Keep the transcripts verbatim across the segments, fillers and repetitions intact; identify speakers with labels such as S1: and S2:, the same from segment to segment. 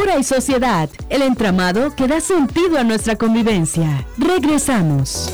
S1: Cultura y sociedad, el entramado que da sentido a nuestra convivencia. Regresamos.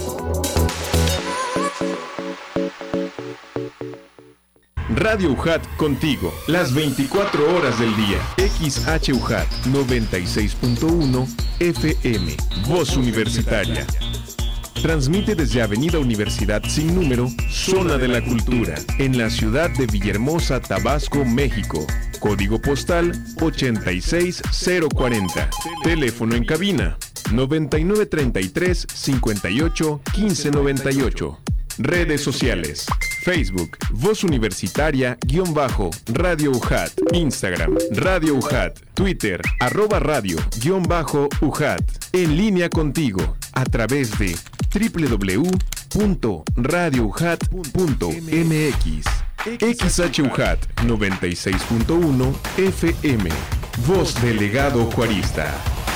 S2: Radio U J A T contigo, las veinticuatro horas del día. X H U J A T noventa y seis punto uno F M, Voz Universitaria. Transmite desde Avenida Universidad sin número, Zona de la Cultura, en la ciudad de Villahermosa, Tabasco, México. Código postal ochenta y seis cero cuarenta. Teléfono en cabina noventa y nueve treinta y tres cincuenta y ocho quince noventa y ocho. Redes sociales: Facebook, Voz Universitaria, guión bajo, Radio U J A T, Instagram, Radio U J A T, Twitter, arroba radio, guión bajo, U J A T. En línea contigo, a través de doble u doble u doble u punto radio u j a t punto m x. X H U J A T noventa y seis punto uno F M, Voz Delegado Juarista.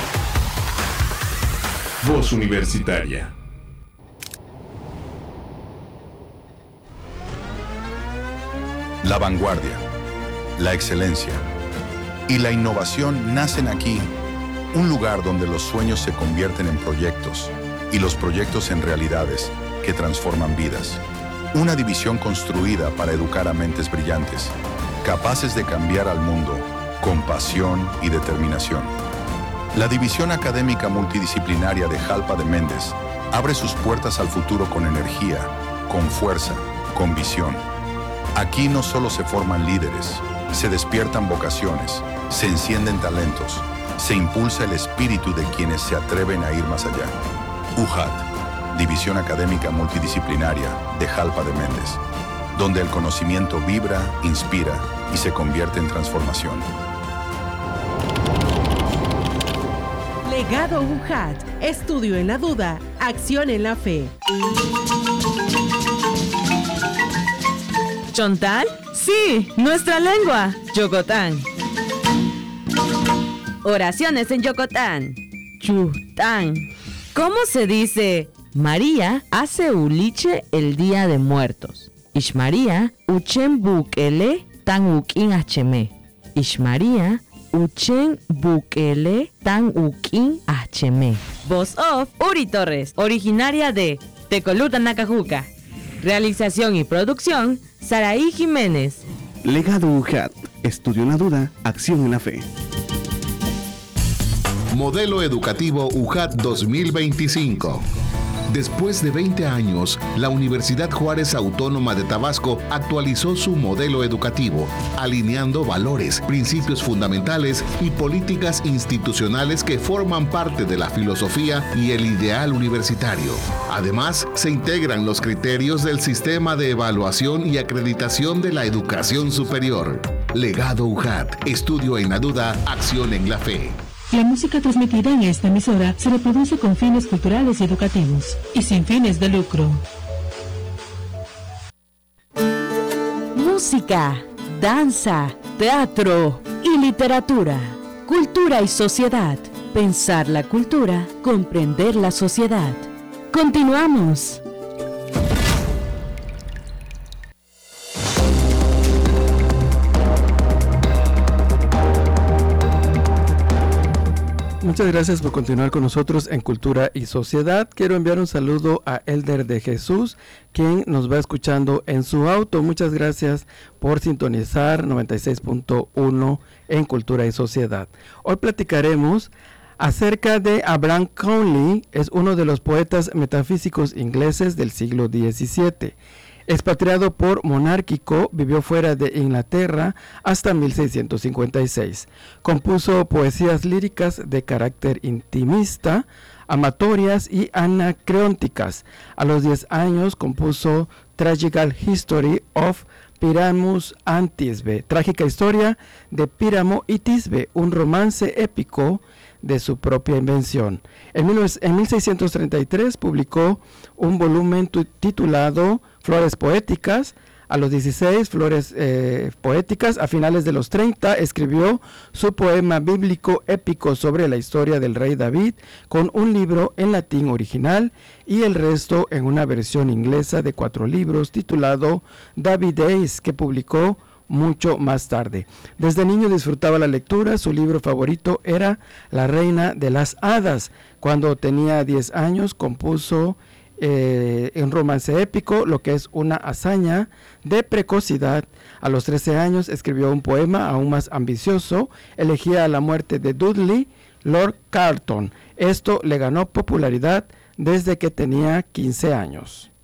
S2: Voz Universitaria.
S3: La vanguardia, la excelencia y la innovación nacen aquí, un lugar donde los sueños se convierten en proyectos y los proyectos en realidades que transforman vidas. Una división construida para educar a mentes brillantes, capaces de cambiar al mundo con pasión y determinación. La División Académica Multidisciplinaria de Jalpa de Méndez abre sus puertas al futuro con energía, con fuerza, con visión. Aquí no solo se forman líderes, se despiertan vocaciones, se encienden talentos, se impulsa el espíritu de quienes se atreven a ir más allá. U J A T, División Académica Multidisciplinaria de Jalpa de Méndez, donde el conocimiento vibra, inspira y se convierte en transformación.
S4: Legado U J A T, estudio en la duda, acción en la fe.
S1: ¿Chontal? Sí, nuestra lengua, Yocotán. Oraciones en Yocotán, Chután. ¿Cómo se dice? María hace uliche el día de muertos. Ishmaría uchen bukele tan ukin hme. Ishmaría uchen bukele tan ukin hme. Voz off, Uri Torres, originaria de Tecoluta, Nacajuca. Realización y producción, Saraí Jiménez.
S5: Legado U J A T, estudio en la duda, acción en la fe.
S6: Modelo Educativo U J A T dos mil veinticinco. Después de veinte años, la Universidad Juárez Autónoma de Tabasco actualizó su modelo educativo, alineando valores, principios fundamentales y políticas institucionales que forman parte de la filosofía y el ideal universitario. Además, se integran los criterios del sistema de evaluación y acreditación de la educación superior. Legado U J A T, estudio en la duda, acción en la fe.
S7: La música transmitida en esta emisora se reproduce con fines culturales y educativos y sin fines de lucro.
S1: Música, danza, teatro y literatura. Cultura y sociedad. Pensar la cultura, comprender la sociedad. Continuamos.
S8: Muchas gracias por continuar con nosotros en Cultura y Sociedad. Quiero enviar un saludo a Elder de Jesús, quien nos va escuchando en su auto. Muchas gracias por sintonizar noventa y seis punto uno en Cultura y Sociedad. Hoy platicaremos acerca de Abraham Cowley. Es uno de los poetas metafísicos ingleses del siglo diecisiete. Expatriado por monárquico, vivió fuera de Inglaterra hasta mil seiscientos cincuenta y seis. Compuso poesías líricas de carácter intimista, amatorias y anacreónticas. A los diez años compuso Tragical History of Pyramus and Thisbe, trágica historia de Píramo y Tisbe, un romance épico de su propia invención. En, en mil seiscientos treinta y tres publicó un volumen titulado Flores Poéticas. A los dieciséis, Flores eh, Poéticas. A finales de los treinta, escribió su poema bíblico épico sobre la historia del rey David, con un libro en latín original y el resto en una versión inglesa de cuatro libros titulado David Days, que publicó mucho más tarde. Desde niño disfrutaba la lectura, su libro favorito era La Reina de las Hadas. Cuando tenía diez años compuso eh, un romance épico, lo que es una hazaña de precocidad. A los trece años escribió un poema aún más ambicioso, elegía la muerte de Dudley Lord Carleton. Esto le ganó popularidad desde que tenía quince años.